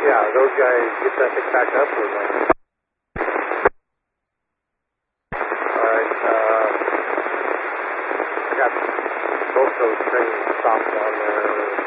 Yeah, those guys get that thing back up or what? Alright, I got both those trains stopped on there.